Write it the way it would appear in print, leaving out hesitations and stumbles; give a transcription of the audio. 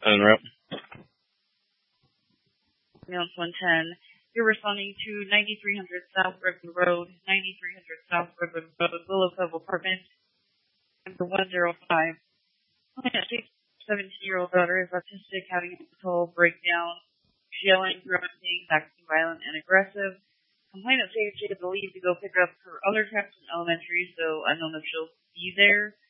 En route. Ambulance 110. You're responding to 9300 South Redwood Road, 9300 South Redwood Road, Willow Cove Apartment, number 105. Complainant states 17-year-old daughter is autistic, having a mental breakdown, yelling, grunting, acting violent and aggressive. Complainant states she is believed to go pick up her other child in elementary, so I don't know if she'll be there.